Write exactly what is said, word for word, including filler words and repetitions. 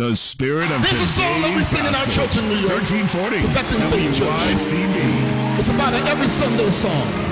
The spirit of There's a song that we sing in our church in New York. thirteen forty Perfecting Faith W Y C B. It's about an every Sunday song.